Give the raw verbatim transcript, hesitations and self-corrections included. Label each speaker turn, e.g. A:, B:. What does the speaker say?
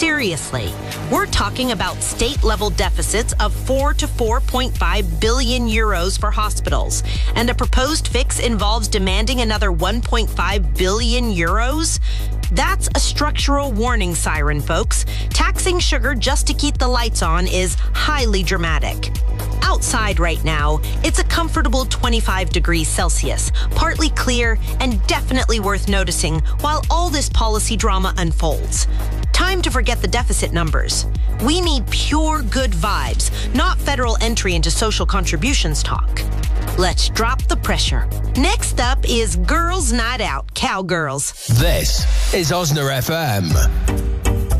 A: Seriously, we're talking about state-level deficits of four to four point five billion euros for hospitals, and a proposed fix involves demanding another one point five billion euros. That's a structural warning siren, folks. Taxing sugar just to keep the lights on is highly dramatic. Outside right now, it's a comfortable twenty-five degrees Celsius, partly clear and definitely worth noticing while all this policy drama unfolds. Time to forget the deficit numbers. We need pure good vibes, not federal entry into social contributions talk. Let's drop the pressure. Next up is Girls Night Out, Cowgirls.
B: This is Osna F M.